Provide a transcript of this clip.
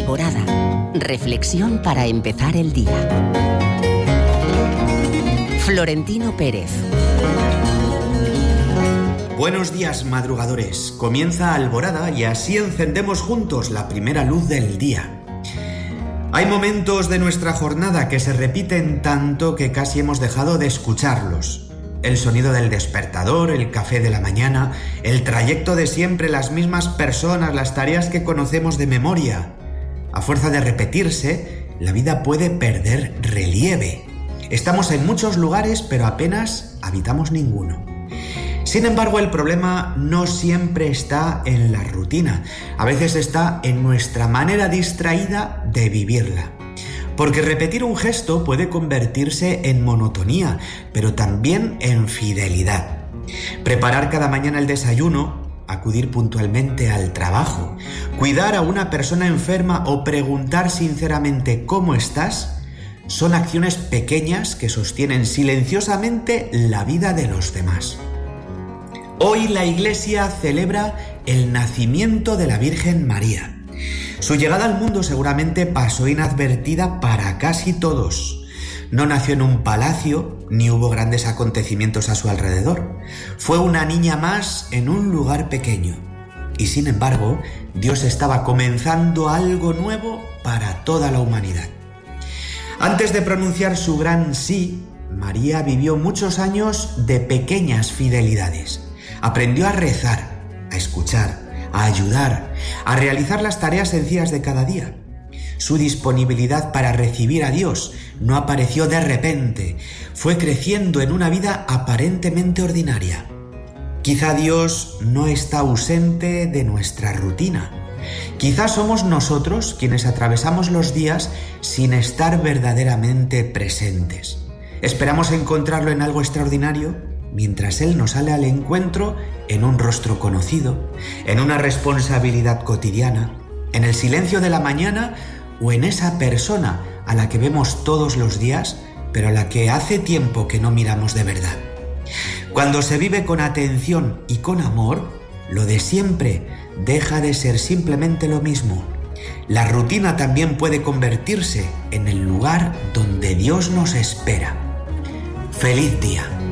Alborada. Reflexión para empezar el día. Florentino Pérez. Buenos días, madrugadores. Comienza Alborada y así encendemos juntos la primera luz del día. Hay momentos de nuestra jornada que se repiten tanto que casi hemos dejado de escucharlos. El sonido del despertador, el café de la mañana, el trayecto de siempre, las mismas personas, las tareas que conocemos de memoria. A fuerza de repetirse, la vida puede perder relieve. Estamos en muchos lugares, pero apenas habitamos ninguno. Sin embargo, el problema no siempre está en la rutina. A veces está en nuestra manera distraída de vivirla. Porque repetir un gesto puede convertirse en monotonía, pero también en fidelidad. Preparar cada mañana el desayuno, acudir puntualmente al trabajo, cuidar a una persona enferma o preguntar sinceramente ¿cómo estás? Son acciones pequeñas que sostienen silenciosamente la vida de los demás. Hoy la Iglesia celebra el nacimiento de la Virgen María. Su llegada al mundo seguramente pasó inadvertida para casi todos. No nació en un palacio, ni hubo grandes acontecimientos a su alrededor. Fue una niña más en un lugar pequeño. Y sin embargo, Dios estaba comenzando algo nuevo para toda la humanidad. Antes de pronunciar su gran sí, María vivió muchos años de pequeñas fidelidades. Aprendió a rezar, a escuchar, a ayudar, a realizar las tareas sencillas de cada día. Su disponibilidad para recibir a Dios no apareció de repente, fue creciendo en una vida aparentemente ordinaria. Quizá Dios no está ausente de nuestra rutina. Quizá somos nosotros quienes atravesamos los días sin estar verdaderamente presentes. Esperamos encontrarlo en algo extraordinario, mientras Él nos sale al encuentro en un rostro conocido, en una responsabilidad cotidiana, en el silencio de la mañana o en esa persona a la que vemos todos los días, pero a la que hace tiempo que no miramos de verdad. Cuando se vive con atención y con amor, lo de siempre deja de ser simplemente lo mismo. La rutina también puede convertirse en el lugar donde Dios nos espera. ¡Feliz día!